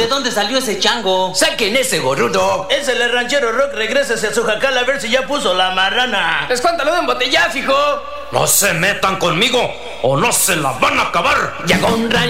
¿de dónde salió ese chango? ¡Saquen ese gorrudo! Es el ranchero Rock, regrésese a su jacal a ver si ya puso la marrana. ¡Escuántalo de un botellazo, hijo! No se metan conmigo o no se la van a acabar. Llegó un ranchero